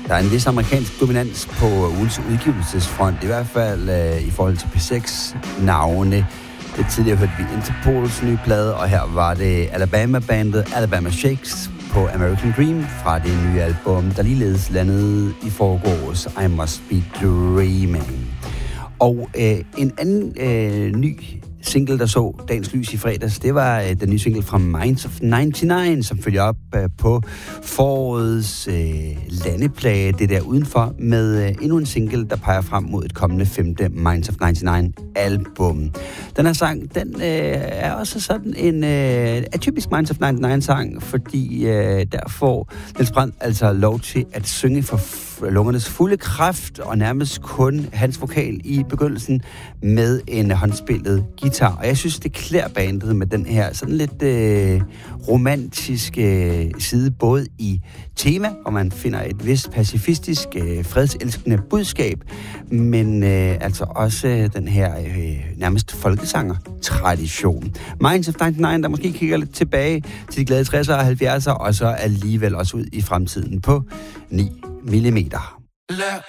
Der er en vis amerikansk dominans på ugens udgivelsesfront, i hvert fald i forhold til P6-navne. Lidt tidligere hørte vi Interpols nye plade, og her var det Alabama-bandet Alabama Shakes på American Dream fra det nye album, der ligeledes landede i forgårs, I Must Be Dreaming. Og en anden ny single, der så dagens lys i fredags, det var den nye single fra Minds of 99, som følger op på forårets landeplage, det der udenfor, med endnu en single, der peger frem mod et kommende 5. Minds of 99-album. Den her sang, den er også sådan en atypisk Minds of 99-sang, fordi der får Niels Brandt altså lov til at synge for lungernes fulde kraft, og nærmest kun hans vokal i begyndelsen med en håndspillet guitar. Og jeg synes, det klæder bandet med den her sådan lidt romantiske side, både i tema, hvor man finder et vist pacifistisk, fredselskende budskab, men altså også den her nærmest folkesanger-tradition. Minds of 99, der måske kigger lidt tilbage til de glade 60'ere og 70'ere, og så alligevel også ud i fremtiden på 9 millimeter.